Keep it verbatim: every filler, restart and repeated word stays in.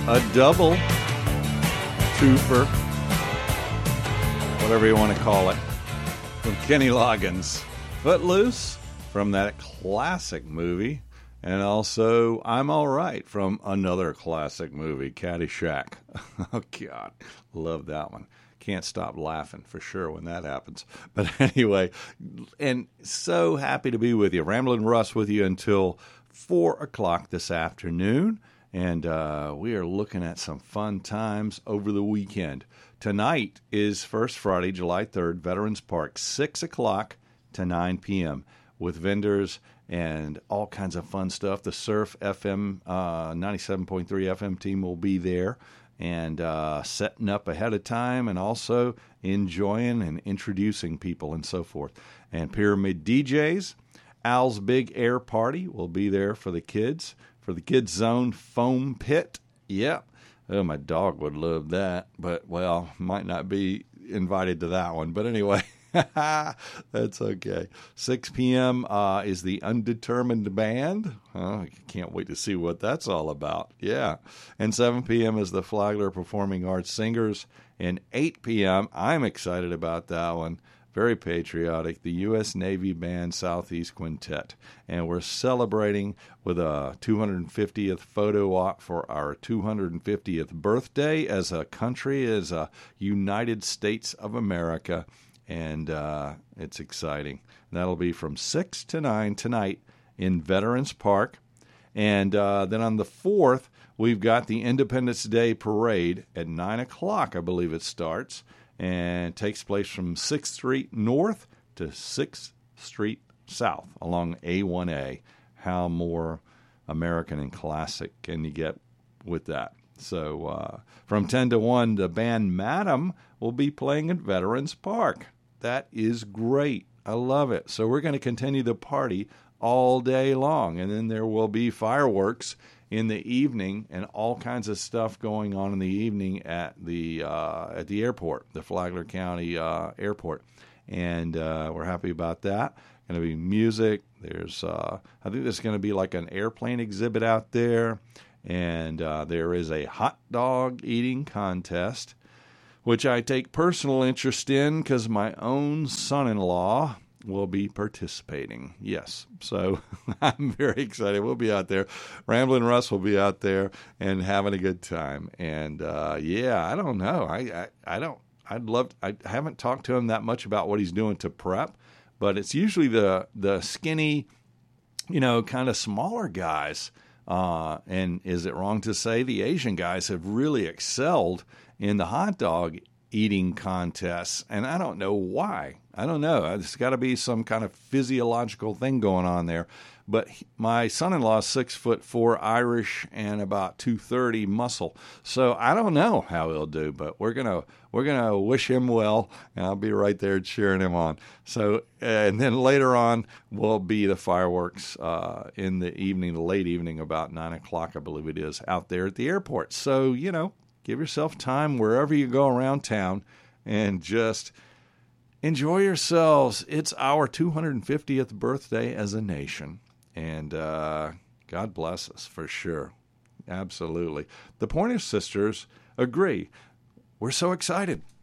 a double twofer, whatever you want to call it, from Kenny Loggins. Footloose from that classic movie, and also I'm All Right from another classic movie, Caddyshack. Oh, God, love that one. Can't stop laughing for sure when that happens. But anyway, and so happy to be with you. Ramblin' Russ with you until four o'clock this afternoon. And uh, we are looking at some fun times over the weekend. Tonight is First Friday, July third, Veterans Park, six o'clock to nine p.m. with vendors and all kinds of fun stuff. The Surf F M uh, ninety-seven point three F M team will be there and uh, setting up ahead of time and also enjoying and introducing people and so forth. And Pyramid D Js, Al's Big Air Party will be there for the kids. For the Kids Zone Foam Pit. Yep. Oh, my dog would love that. But, well, might not be invited to that one. But anyway, that's okay. six p.m. Uh, is the Undetermined Band. Oh, I can't wait to see what that's all about. Yeah. And seven p.m. is the Flagler Performing Arts Singers. And eight p.m., I'm excited about that one. Very patriotic, the U S Navy Band Southeast Quintet. And we're celebrating with a two hundred fiftieth photo op for our two hundred fiftieth birthday as a country, as a United States of America. And uh, it's exciting. That'll be from six to nine tonight in Veterans Park. And uh, then on the fourth, we've got the Independence Day Parade at nine o'clock, I believe it starts. And takes place from sixth Street North to sixth Street South along A one A. How more American and classic can you get with that? So uh, from ten to one, the band Madam will be playing at Veterans Park. That is great. I love it. So we're going to continue the party all day long. And then there will be fireworks in the evening and all kinds of stuff going on in the evening at the uh, at the airport, the Flagler County uh, Airport. And uh, we're happy about that. Going to be music. There's, uh, I think there's going to be like an airplane exhibit out there. And uh, there is a hot dog eating contest, which I take personal interest in because my own son-in-law will be participating. Yes. So I'm very excited. We'll be out there. Ramblin' Russ will be out there and having a good time. And, uh, yeah, I don't know. I, I, I don't, I'd love, to, I haven't talked to him that much about what he's doing to prep, but it's usually the, the skinny, you know, kind of smaller guys. Uh, and is it wrong to say the Asian guys have really excelled in the hot dog eating contests? And I don't know why. I don't know. There's got to be some kind of physiological thing going on there. But my son-in-law is six foot four, Irish, and about two thirty muscle. So I don't know how he'll do, but we're gonna we're gonna wish him well, and I'll be right there cheering him on. So and then later on will be the fireworks uh, in the evening, the late evening, about nine o'clock, I believe it is, out there at the airport. So you know, give yourself time wherever you go around town, and just enjoy yourselves. It's our two hundred fiftieth birthday as a nation. And uh, God bless us for sure. Absolutely. The Pointer Sisters agree. We're so excited.